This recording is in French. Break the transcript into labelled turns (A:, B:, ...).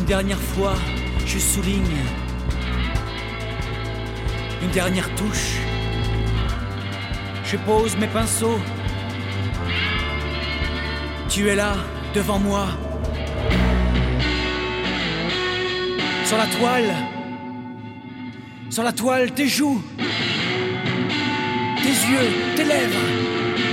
A: dernière fois, je souligne. Une dernière touche. Je pose mes pinceaux. Tu es là, devant moi. Sur la toile, tes joues, tes yeux, tes lèvres.